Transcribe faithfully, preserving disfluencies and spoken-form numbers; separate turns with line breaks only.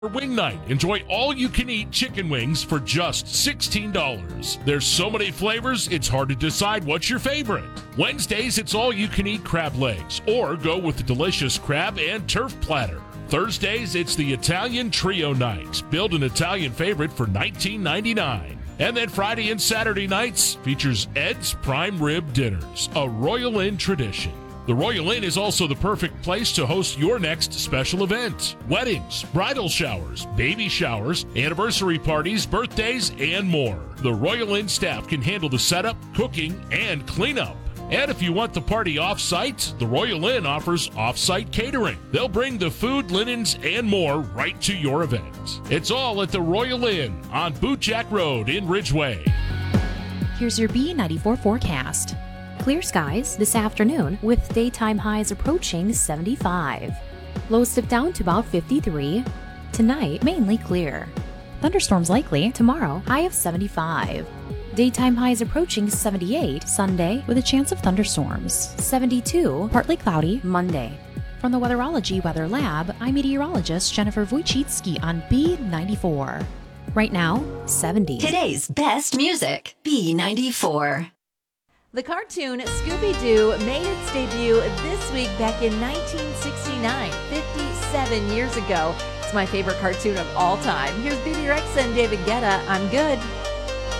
For wing night, enjoy all-you-can-eat chicken wings for just sixteen dollars. There's so many flavors, it's hard to decide what's your favorite. Wednesdays, it's all-you-can-eat crab legs, or go with the delicious crab and turf platter. Thursdays, it's the Italian Trio Night. Build an Italian favorite for nineteen ninety-nine. And then Friday and Saturday nights features Ed's Prime Rib Dinners, a Royal Inn tradition. The Royal Inn is also the perfect place to host your next special event. Weddings, bridal showers, baby showers, anniversary parties, birthdays, and more. The Royal Inn staff can handle the setup, cooking, and cleanup. And if you want the party off-site, the Royal Inn offers off-site catering. They'll bring the food, linens, and more right to your event. It's all at the Royal Inn on Bootjack Road in Ridgeway.
Here's your B ninety-four forecast. Clear skies this afternoon with daytime highs approaching seventy-five. Lows dip down to about fifty-three. Tonight, mainly clear. Thunderstorms likely tomorrow, high of seventy-five. Daytime highs approaching seventy-eight Sunday with a chance of thunderstorms. seventy-two, partly cloudy Monday. From the Weatherology Weather Lab, I'm meteorologist Jennifer Wojcicki on B ninety-four. Right now, seventy.
Today's best music, B ninety-four.
The cartoon Scooby-Doo made its debut this week back in nineteen sixty-nine, fifty-seven years ago. It's my favorite cartoon of all time. Here's B B Rexa and David Guetta. I'm Good.